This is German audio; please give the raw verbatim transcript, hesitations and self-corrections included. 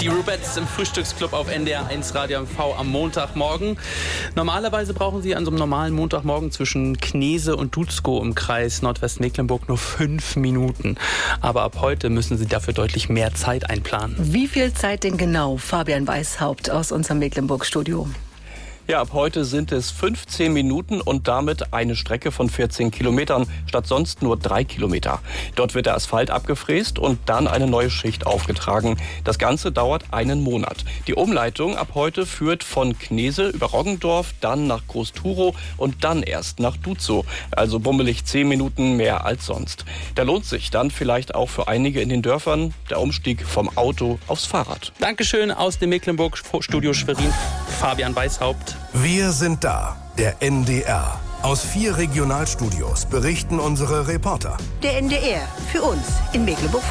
Die Rubettes im Frühstücksclub auf N D R eins Radio M V am Montagmorgen. Normalerweise brauchen Sie an so einem normalen Montagmorgen zwischen Knese und Duzkow im Kreis Nordwestmecklenburg nur fünf Minuten. Aber ab heute müssen Sie dafür deutlich mehr Zeit einplanen. Wie viel Zeit denn genau? Fabian Weishaupt aus unserem Mecklenburg-Studio. Ja, ab heute sind es fünfzehn Minuten und damit eine Strecke von vierzehn Kilometern statt sonst nur drei Kilometer. Dort wird der Asphalt abgefräst und dann eine neue Schicht aufgetragen. Das Ganze dauert einen Monat. Die Umleitung ab heute führt von Knese über Roggendorf, dann nach Groß-Turow und dann erst nach Duzkow. Also bummelig zehn Minuten mehr als sonst. Da lohnt sich dann vielleicht auch für einige in den Dörfern der Umstieg vom Auto aufs Fahrrad. Dankeschön aus dem Mecklenburg-Studio Schwerin, Fabian Weishaupt. Wir sind da, der N D R. Aus vier Regionalstudios berichten unsere Reporter. Der N D R für uns in Mecklenburg.